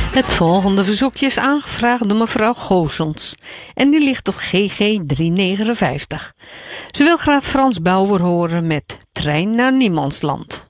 Het volgende verzoekje is aangevraagd door mevrouw Goosens en die ligt op GG 359. Ze wil graag Frans Bauer horen met Trein naar Niemandsland.